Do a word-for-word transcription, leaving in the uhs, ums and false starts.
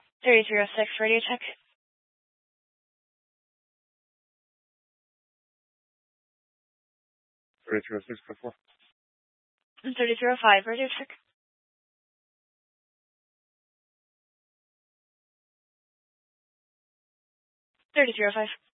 thirty-three oh six, radio check. thirty-three oh six, before. thirty-three oh five, radio check. thirty-three oh five.